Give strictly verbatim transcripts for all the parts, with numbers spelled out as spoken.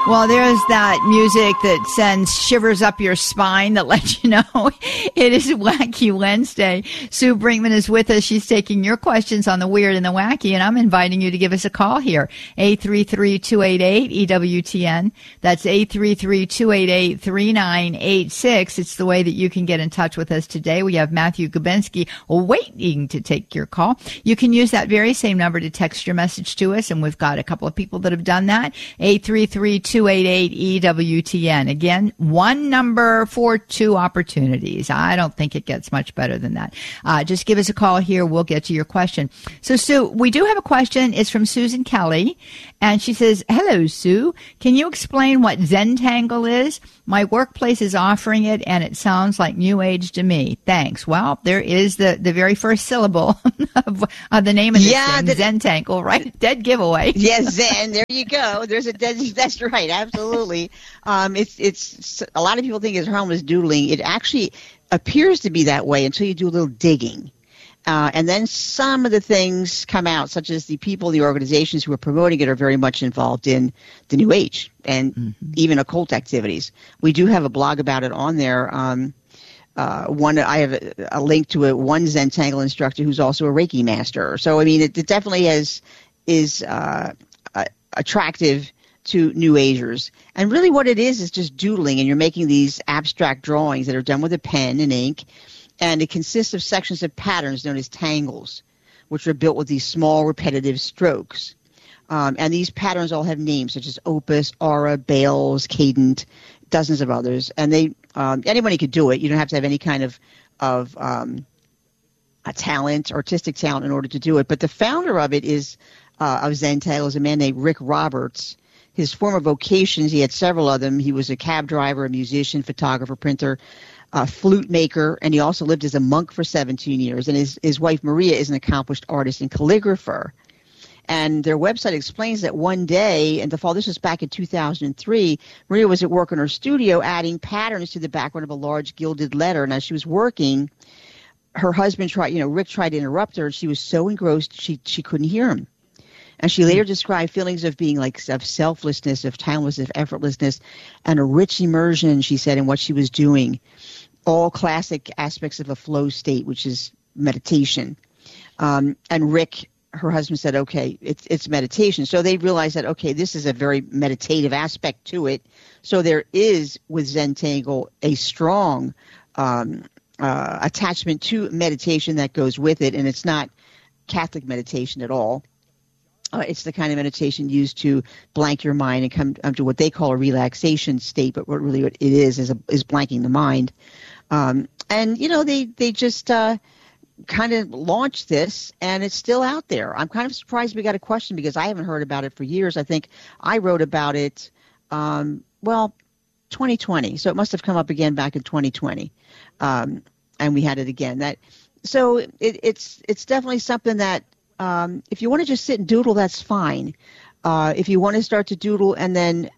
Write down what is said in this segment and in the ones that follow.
Well, there's that music that sends shivers up your spine that lets you know it is Wacky Wednesday. Sue Brinkman is with us. She's taking your questions on the weird and the wacky, and I'm inviting you to give us a call here. eight three three, two eight eight, E W T N. That's eight three three, two eight eight, three nine eight six. It's the way that you can get in touch with us today. We have Matthew Gubensky waiting to take your call. You can use that very same number to text your message to us, and we've got a couple of people that have done that. eight three three, two eight eight, E W T N. Again, one number for two opportunities. I don't think it gets much better than that. Uh, just give us a call here. We'll get to your question. So, Sue, we do have a question. It's from Susan Kelly, and she says, hello, Sue. Can you explain what Zentangle is? My workplace is offering it, and it sounds like New Age to me. Thanks. Well, there is the, the very first syllable of, of the name of this yeah, thing, the, Zentangle, right? Dead giveaway. Yes, Zen. There you go. There's a dead. That's right. Absolutely. Um, it's it's a lot of people think it's harmless doodling. It actually appears to be that way until you do a little digging. Uh, and then some of the things come out, such as the people, the organizations who are promoting it are very much involved in the New Age and mm-hmm. even occult activities. We do have a blog about it on there. Um, uh, one, I have a, a link to a one Zentangle instructor who's also a Reiki master. So, I mean, it, it definitely has is uh, uh, attractive to New Agers. And really what it is is just doodling, and you're making these abstract drawings that are done with a pen and ink. And it consists of sections of patterns known as tangles, which are built with these small repetitive strokes. Um, and these patterns all have names such as opus, aura, bales, cadent, dozens of others. And they um, anybody could do it. You don't have to have any kind of of um, a talent, artistic talent, in order to do it. But the founder of it is uh, of Zentangle is a man named Rick Roberts. His former vocations, he had several of them. He was a cab driver, a musician, photographer, printer, Uh, flute maker, and he also lived as a monk for seventeen years. And his, his wife, Maria, is an accomplished artist and calligrapher. And their website explains that one day in the fall, this was back in two thousand three, Maria was at work in her studio adding patterns to the background of a large gilded letter. And as she was working, her husband tried, you know, Rick tried to interrupt her. She was so engrossed she, she couldn't hear him. And she later described feelings of being like of selflessness, of timelessness, of effortlessness, and a rich immersion, she said, in what she was doing. All classic aspects of a flow state, which is meditation. Um, and Rick, her husband, said, okay, it's, it's meditation. So they realized that, okay, this is a very meditative aspect to it. So there is, with Zentangle, a strong um, uh, attachment to meditation that goes with it. And it's not Catholic meditation at all. Uh, it's the kind of meditation used to blank your mind and come um, to what they call a relaxation state, but what really what it is is, a, is blanking the mind. Um, and, you know, they, they just uh, kind of launched this, and it's still out there. I'm kind of surprised we got a question because I haven't heard about it for years. I think I wrote about it, um, well, twenty twenty. So it must have come up again back in twenty twenty. Um, and we had it again. That So it, it's it's definitely something that um, if you want to just sit and doodle, that's fine. Uh, if you want to start to doodle and then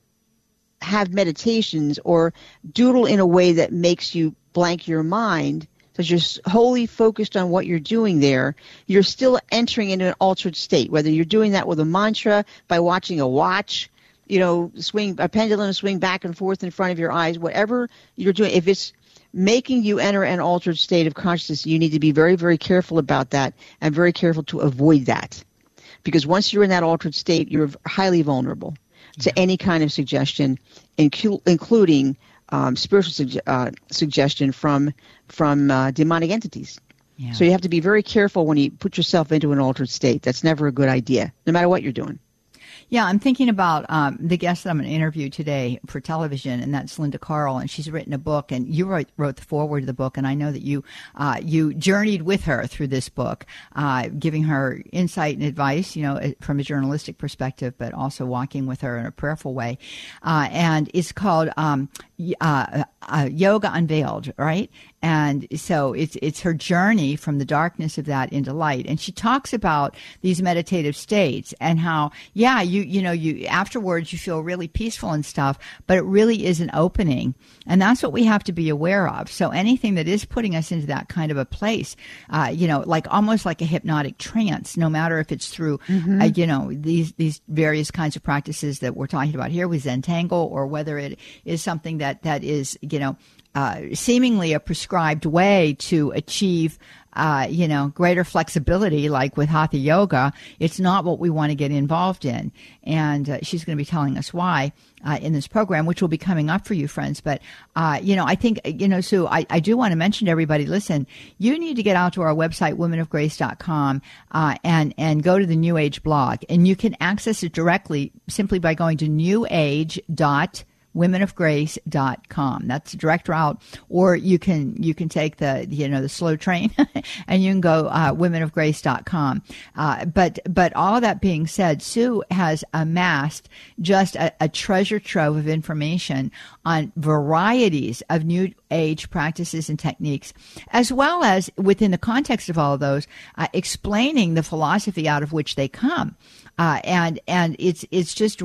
have meditations or doodle in a way that makes you blank your mind, so you're wholly focused on what you're doing there, you're still entering into an altered state, whether you're doing that with a mantra, by watching a watch, you know, swing a pendulum swing back and forth in front of your eyes, whatever you're doing, if it's making you enter an altered state of consciousness, you need to be very, very careful about that and very careful to avoid that. Because once you're in that altered state, you're highly vulnerable to any kind of suggestion, incu- including um, spiritual suge- uh, suggestion from from uh, demonic entities. Yeah. So you have to be very careful when you put yourself into an altered state. That's never a good idea, no matter what you're doing. Yeah, I'm thinking about um, the guest that I'm going to interview today for television, and that's Linda Carl, and she's written a book, and you wrote, wrote the foreword of the book, and I know that you uh, you journeyed with her through this book, uh, giving her insight and advice, you know, from a journalistic perspective, but also walking with her in a prayerful way. Uh, and it's called um, uh, uh, Yoga Unveiled, right? And so it's it's her journey from the darkness of that into light. And she talks about these meditative states and how, yeah, you you know, you afterwards you feel really peaceful and stuff, but it really is an opening. And that's what we have to be aware of. So anything that is putting us into that kind of a place, uh, you know, like almost like a hypnotic trance, no matter if it's through, mm-hmm. uh, you know, these these various kinds of practices that we're talking about here with Zentangle, or whether it is something that, that is, you know, Uh, seemingly a prescribed way to achieve, uh, you know, greater flexibility, like with Hatha Yoga. It's not what we want to get involved in. And uh, she's going to be telling us why uh, in this program, which will be coming up for you, friends. But, uh, you know, I think, you know, Sue, I, I do want to mention to everybody, listen, you need to get out to our website, women of grace dot com, uh, and, and go to the New Age blog. And you can access it directly simply by going to new age dot com. women of grace dot com. That's a direct route. Or you can you can take the you know the slow train and you can go uh, women of grace dot com. Uh, but but all of that being said, Sue has amassed just a, a treasure trove of information on varieties of New Age practices and techniques, as well as within the context of all of those, uh, explaining the philosophy out of which they come. Uh, and and it's it's just